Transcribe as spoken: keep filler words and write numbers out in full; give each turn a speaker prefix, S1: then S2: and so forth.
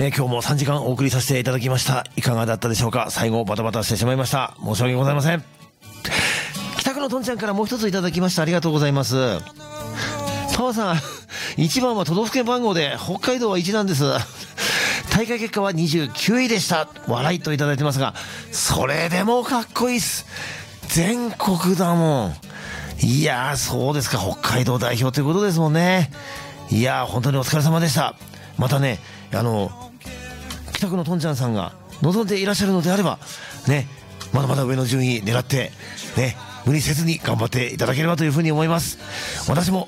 S1: えー、今日もさんじかんお送りさせていただきました。いかがだったでしょうか。最後バタバタしてしまいました。申し訳ございません。北区のとんちゃんからもう一ついただきました。ありがとうございます。パワさん、いちばんは都道府県番号で、北海道はいちなんです。大会結果はにじゅうきゅういでした。笑いといただいてますが、それでもかっこいいっす。全国だもん。いやー、そうですか。北海道代表ということですもんね。いやー、本当にお疲れ様でした。またね、あの北区のとんちゃんさんが望んでいらっしゃるのであればね、まだまだ上の順位狙ってね、無理せずに頑張っていただければというふうに思います。私も